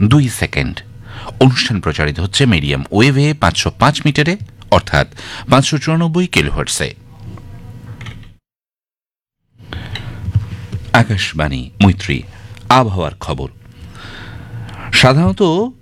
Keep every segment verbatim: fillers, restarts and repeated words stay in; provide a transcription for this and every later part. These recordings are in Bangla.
দুই সেকেন্ড। অনুষ্ঠান প্রচারিত হচ্ছে মিডিয়াম ওয়েভে পাঁচশো পাঁচ মিটারে অর্থাৎ পাঁচশো চুরানব্বই কিলোহার্টজে। আকাশবাণী মৈত্রী আবহাওয়ার খবর। সাধারণত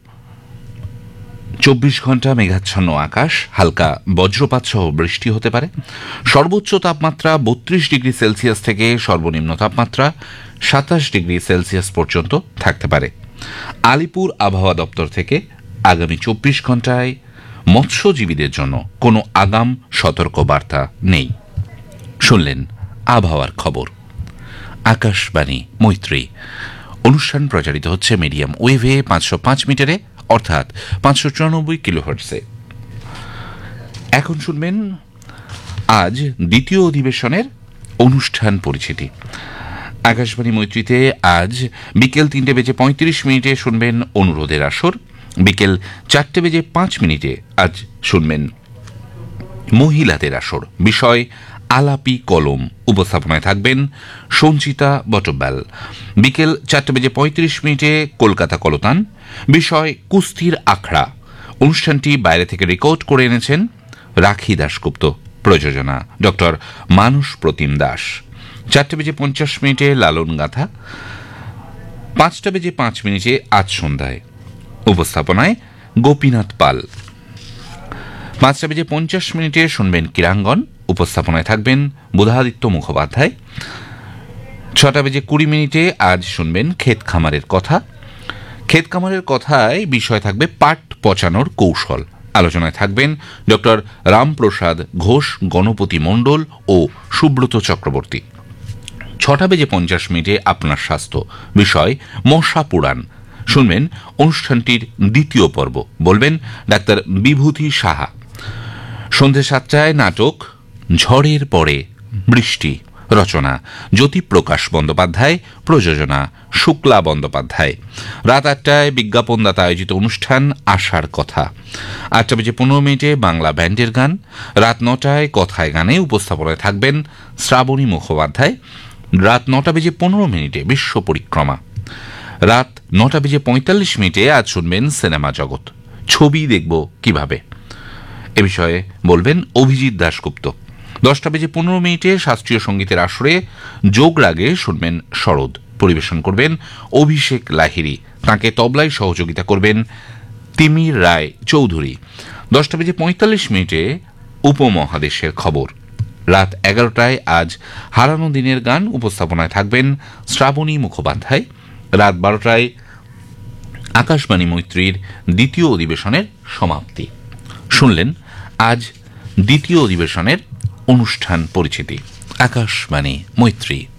চব্বিশ ঘন্টা মেঘাচ্ছন্ন আকাশ, হালকা বজ্রপাত সহ বৃষ্টি হতে পারে। সর্বোচ্চ তাপমাত্রা বত্রিশ ডিগ্রি সেলসিয়াস থেকে সর্বনিম্ন তাপমাত্রা সাতাশ ডিগ্রি সেলসিয়াস পর্যন্ত থাকতে পারে। আলিপুর আবহাওয়া দপ্তর থেকে আগামী চব্বিশ ঘন্টায় মৎস্যজীবীদের জন্য কোনো আগাম সতর্ক বার্তা নেই। শুনলেন আবহাওয়ার খবর। আকাশবাণী মৈত্রী অনুষ্ঠান প্রচারিত হচ্ছে মিডিয়াম ওয়েভে পাঁচশো পাঁচ মিটারে অর্থাৎ পাঁচশো চুরানব্বই কিলোহার্টজে। এখন শুনবেন আজ দ্বিতীয় অধিবেশনের অনুষ্ঠান পরিচিতি। আকাশবাণী মৈত্রীতে আজ বিকেল তিনটে বেজে পঁয়ত্রিশ মিনিটে শুনবেন অনুরোধের আসর। বিকেল চারটে বেজে পাঁচ মিনিটে আজ শুনবেন মহিলাদের আসর। বিষয় আলাপি কলম। উপস্থাপনায় থাকবেন সঞ্চিতা বটব্যাল। বিকেল চারটে বেজে পঁয়ত্রিশ মিনিটে কলকাতা কলতান। বিষয় কুস্তির আখড়া। অনুষ্ঠানটি বাইরে থেকে রেকর্ড করে এনেছেন রাখি দাশগুপ্ত। প্রযোজনা ডক্টর মানস প্রতিম দাস। চারটে বেজে পঞ্চাশ মিনিটে লালন গাথা। পাঁচটা বেজে পাঁচ মিনিটে আজ সন্ধ্যায়। উপস্থাপনায় গোপীনাথ পাল। পাঁচটা বেজে পঞ্চাশ মিনিটে শুনবেন ক্রীড়াঙ্গন। উপস্থাপনায় থাকবেন বুধাদিত্য মুখোপাধ্যায়। ছটা বেজে কুড়ি মিনিটে আজ শুনবেন ক্ষেত খামারের কথা। ক্ষেত খামারের কথায় বিষয় থাকবে পাট পচানোর কৌশল। আলোচনায় থাকবেন ডক্টর রামপ্রসাদ ঘোষ, গণপতি মণ্ডল ও সুব্রত চক্রবর্তী। ছটা বেজে পঞ্চাশ মিনিটে আপনার স্বাস্থ্য। বিষয় মশা পুরাণ। শুনবেন অনুষ্ঠানটির দ্বিতীয় পর্ব। বলবেন ডাক্তার বিভূতি সাহা। সন্ধে সাতটায় নাটক ঝড়ের পরে বৃষ্টি। রচনা জ্যোতিপ্রকাশ বন্দ্যোপাধ্যায়। প্রযোজনা শুক্লা বন্দ্যোপাধ্যায়। রাত আটটায় বিজ্ঞাপনদাতা আয়োজিত অনুষ্ঠান আশার কথা। আটটা বেজে পনেরো মিনিটে বাংলা ব্যান্ডের গান। রাত নটায় কথায় গানে উপস্থাপনায় থাকবেন শ্রাবণী মুখোপাধ্যায়। রাত নটা বেজে পনেরো মিনিটে বিশ্ব পরিক্রমা। রাত নটা বেজে পঁয়তাল্লিশ মিনিটে আজ শুনবেন সিনেমা জগৎ। ছবি দেখব কিভাবে, এ বিষয়ে বলবেন অভিজিৎ দাশগুপ্ত। দশটা বেজে পনেরো মিনিটে শাস্ত্রীয় সঙ্গীতের আসরে যোগ রাগে শুনবেন শরৎ। পরিবেশন করবেন অভিষেক লাহিড়ী। তাঁকে তবলায় সহযোগিতা করবেন তিমির রায় চৌধুরী। দশটা বেজে পঁয়তাল্লিশ মিনিটে উপমহাদেশের খবর। রাত এগারোটায় আজ হারানো দিনের গান। উপস্থাপনায় থাকবেন শ্রাবণী মুখোপাধ্যায়। রাত বারোটায় আকাশবাণী মৈত্রীর দ্বিতীয় অধিবেশনের সমাপ্তি। শুনলেন আজ দ্বিতীয় অধিবেশনের অনুষ্ঠান পরিচিতি। আকাশবাণী মৈত্রী।